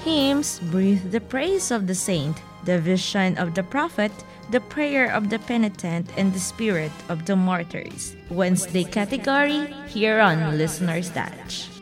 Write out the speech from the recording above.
Hymns breathe the praise of the saint, the vision of the prophet, the prayer of the penitent, and the spirit of the martyrs. Wednesday category, here on Listener's Touch.